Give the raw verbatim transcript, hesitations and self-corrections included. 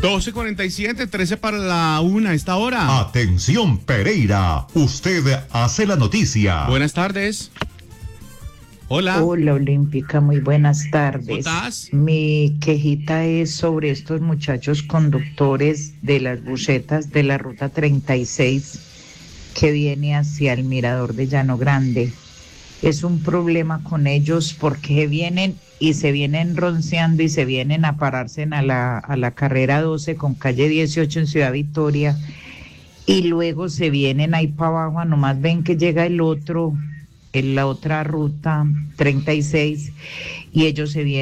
doce cuarenta y siete, trece para la una a esta hora. Atención Pereira, usted hace la noticia. Buenas tardes. Hola. Hola Olímpica, muy buenas tardes. ¿Cómo estás? Mi quejita es sobre estos muchachos conductores de las busetas de la ruta treinta y seis que viene hacia el mirador de Llano Grande. Es un problema con ellos porque vienen y se vienen ronceando y se vienen a pararse a la, a la carrera doce con calle dieciocho en Ciudad Victoria y luego se vienen ahí para abajo, nomás ven que llega el otro, en la otra ruta treinta y seis y ellos se vienen